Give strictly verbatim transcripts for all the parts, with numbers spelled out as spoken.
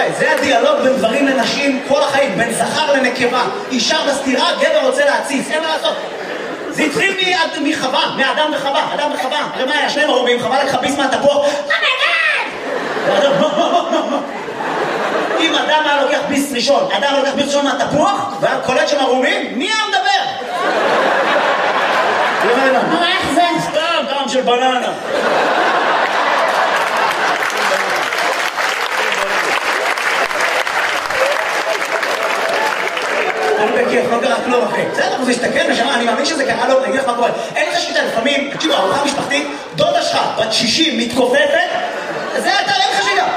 זה הדיאלוג בין גברים לנשים כל החיים, בין זכר לנקבה. אישה בסתירה, גבר רוצה להציץ, אין מה לעשות. זה התחיל מחווה, מאדם וחווה, אדם וחווה. הרי מה היה? שניהם ערומים, חווה לקחה ביס מהתפוח. אם אדם היה לוקח ביס ראשון, אדם לוקח ביס ראשון מהתפוח, והיה קולט שם ערומים, מי היה מדבר? מה, איך זה? סתם, טעם של בננה. אני בכיף, לא קרה כלום אחי. בסדר, הוא מסתכל נשמה, אני מאמין שזה קרה לו, אני אגיד לך מה קורה. אין לך שליטה, לפעמים, תקשיבו, ארוחה משפחתית, דודה שלך, בת שישים, מתכופפת, זה אתה, אין לך שליטה.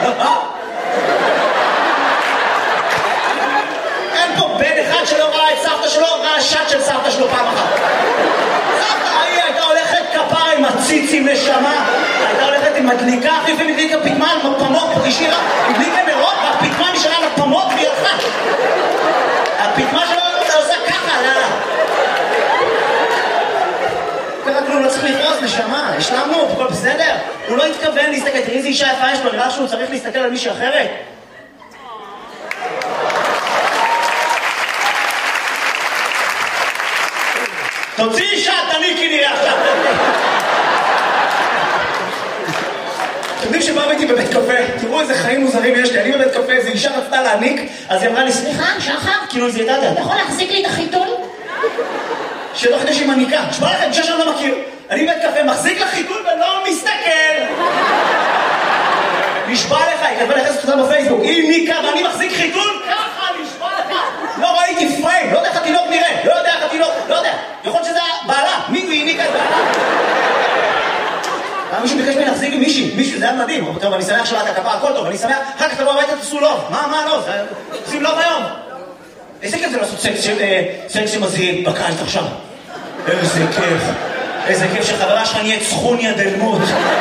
אין פה בן אחד שלא ראה את סבתא שלו, ראה שט של סבתא שלו פעם אחת. סבתא, היא הייתה הולכת כפרה עם הציצים נשמה, הייתה הולכת עם מדליקה, אחרי לפעמים הדליקה פתמן, פמות, השאירה, הדליקה נרות, והפתמן נשארה לפמות והיא הלכה. הפתמה שלו עושה ככה, לא. ככה כלום, לא צריך לכעוס, נשמה, השלמנו, הכל בסדר. הוא לא התכוון להסתכל, תראי איזה אישה יפה יש לו, נראה שהוא צריך להסתכל על מישהי אחרת. תוציא אישה, תניקי נראה עכשיו. אתם יודעים שבאו איתי בבית קפה, תראו איזה חיים מוזרים יש לי, אני בבית קפה, איזו אישה רצתה להעניק, אז היא אמרה לי, סליחה, שחר, כאילו היא זיהתה, אתה יכול להחזיק לי את החיתול? שלא חדש שהיא מניקה, נשמע לכם, אישה שאני לא מכיר, אני בבית קפה, מחזיק לך חיתול ולא מסתכל. נשבע לך, היא כתבה לחסת אותה בפייסבוק, היא ניקה ואני מחזיק חיתול, ככה נשבע לך. לא ראיתי פריים, לא יודע איך התינוק נראה, לא יודע איך התינוק, לא יודע, יכול להיות שזה בעלה, מי היא ניקה את בעלה? מישהו ביקש ממני להחזיק עם מישהי, מישהו, זה היה מדהים. טוב, אני שמח שלאת הכפה, הכל טוב, אני שמח, אחר כך תבוא הביתה, תעשו לוב. מה, מה לוב? עושים לוב היום. איזה כיף זה לעשות סקס שמזהים בקיץ עכשיו. איזה כיף. איזה כיף שחברה שלך נהיית סכוניה דלמות.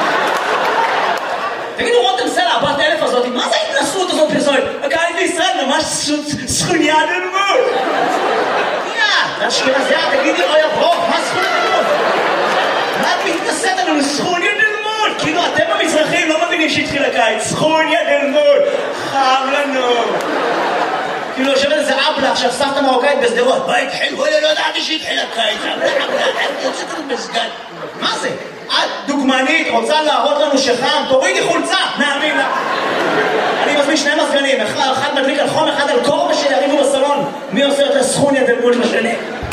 תגידו, רותם סלע, הבת אלף הזאת, מה זה ההתנסות הזאת פרסומת? הקיץ בישראל ממש סכוניה דלמות. יא, אשכנזיה, תגידי, אוי אברוך, מה סכוניה דלמות? מה את מתנסית עלינו? סכוניה דלמות! כאילו אתם המזרחים לא מבינים שהתחיל הקיץ. סכוניה דלמות! חם לנו! כאילו יושבת איזה אבלה עכשיו, סבתא מרוקאית בסדרות. מה התחיל? בואי, לא ידעתי שהתחיל הקיץ. אני יוצאת לנו בסגן. מה זה? את דוגמנית, רוצה להראות לנו שחם? תורידי חולצה! נאמין לה! אני מזמין שני מזגנים, אחד מדליק על חום, אחד על קור, ושיריבו בסלון. מי עושה את הסכוניה דלמות לשני?